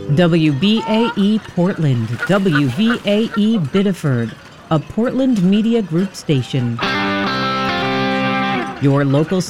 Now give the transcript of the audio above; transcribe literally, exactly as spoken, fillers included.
W B A E Portland, W V A E Biddeford, a Portland Media Group station. Your local